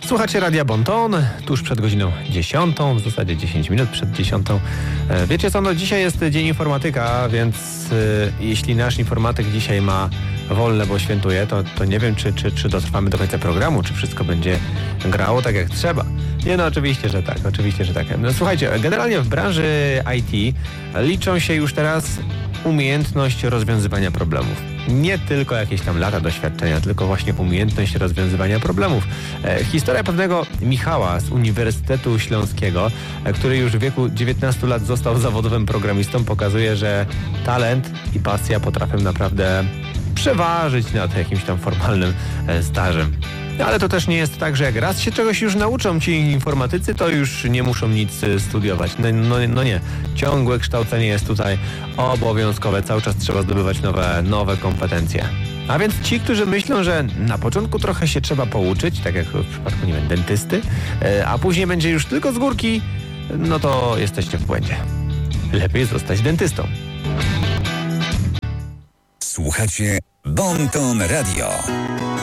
Słuchacie Radia Bonton, tuż przed godziną 10, w zasadzie 10 minut przed 10. Wiecie co, no dzisiaj jest Dzień Informatyka, więc jeśli nasz informatyk dzisiaj ma wolne, bo świętuje, to nie wiem, czy dotrwamy do końca programu, czy wszystko będzie grało tak jak trzeba. Nie, no oczywiście, że tak, No, słuchajcie, generalnie w branży IT liczą się już teraz umiejętność rozwiązywania problemów. Nie tylko jakieś tam lata doświadczenia, tylko właśnie umiejętność rozwiązywania problemów. Historia pewnego Michała z Uniwersytetu Śląskiego, który już w wieku 19 lat został zawodowym programistą, pokazuje, że talent i pasja potrafią naprawdę przeważyć nad jakimś tam formalnym stażem. Ale to też nie jest tak, że jak raz się czegoś już nauczą ci informatycy, to już nie muszą nic studiować. No nie. Ciągłe kształcenie jest tutaj obowiązkowe. Cały czas trzeba zdobywać nowe kompetencje. A więc ci, którzy myślą, że na początku trochę się trzeba pouczyć, tak jak w przypadku, nie wiem, dentysty, a później będzie już tylko z górki, no to jesteście w błędzie. Lepiej zostać dentystą. Słuchacie Bonton Radio.